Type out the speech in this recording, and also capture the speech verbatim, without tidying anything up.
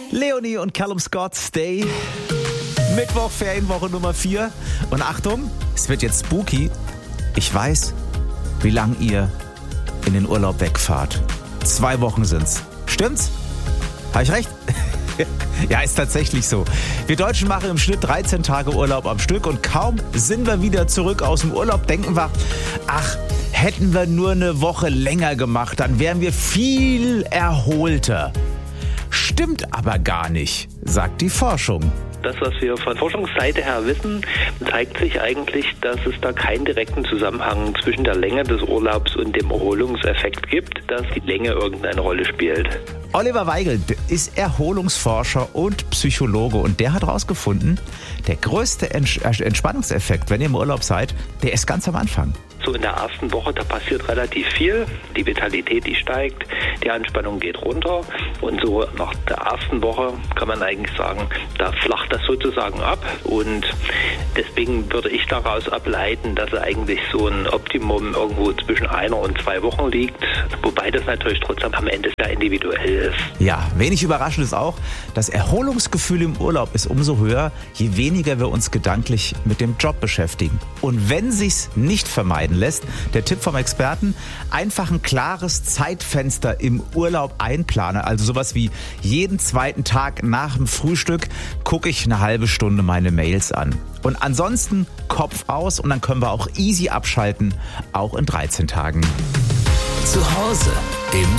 Leonie und Callum Scott, Stay. Mittwoch, Ferienwoche Nummer vier. Und Achtung, es wird jetzt spooky. Ich weiß, wie lang ihr in den Urlaub wegfahrt. Zwei Wochen sind's. Stimmt's? Habe ich recht? Ja, ist tatsächlich so. Wir Deutschen machen im Schnitt dreizehn Tage Urlaub am Stück und kaum sind wir wieder zurück aus dem Urlaub, denken wir, ach, hätten wir nur eine Woche länger gemacht, dann wären wir viel erholter. Stimmt aber gar nicht, sagt die Forschung. Das, was wir von Forschungsseite her wissen, zeigt sich eigentlich, dass es da keinen direkten Zusammenhang zwischen der Länge des Urlaubs und dem Erholungseffekt gibt, dass die Länge irgendeine Rolle spielt. Oliver Weigel ist Erholungsforscher und Psychologe und der hat herausgefunden, der größte Entspannungseffekt, wenn ihr im Urlaub seid, der ist ganz am Anfang. So in der ersten Woche, da passiert relativ viel. Die Vitalität, die steigt, die Anspannung geht runter. Und so nach der ersten Woche kann man eigentlich sagen, da flacht das sozusagen ab. Und deswegen würde ich daraus ableiten, dass eigentlich so ein Optimum irgendwo zwischen einer und zwei Wochen liegt. Wobei das natürlich trotzdem am Ende sehr individuell ist. Ja, wenig überraschend ist auch, das Erholungsgefühl im Urlaub ist umso höher, je weniger wir uns gedanklich mit dem Job beschäftigen. Und wenn sich's nicht vermeiden lässt, der Tipp vom Experten, einfach ein klares Zeitfenster im Urlaub einplanen. Also sowas wie jeden zweiten Tag nach dem Frühstück gucke ich eine halbe Stunde meine Mails an. Und ansonsten Kopf aus und dann können wir auch easy abschalten, auch in dreizehn Tagen. Zu Hause im